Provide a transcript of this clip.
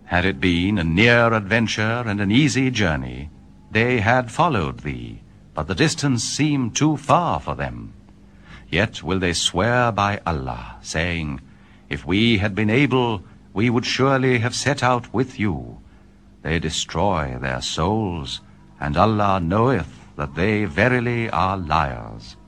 Had it been a near adventure and an easy journey, they had followed thee, but the distance seemed too far for them. Yet will they swear by Allah, saying, If we had been able, we would surely have set out with you. They destroy their souls, and Allah knoweth that they verily are liars.